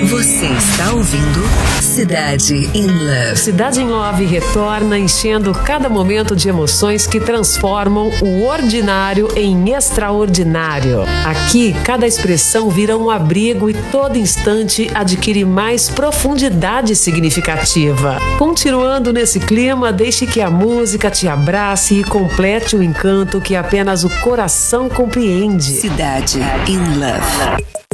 Você está ouvindo Cidade in Love. Cidade in Love retorna enchendo cada momento de emoções que transformam o ordinário em extraordinário. Aqui, cada expressão vira um abrigo e todo instante adquire mais profundidade significativa. Continuando nesse clima, deixe que a música te abrace e complete o encanto que apenas o coração compreende. Cidade in Love.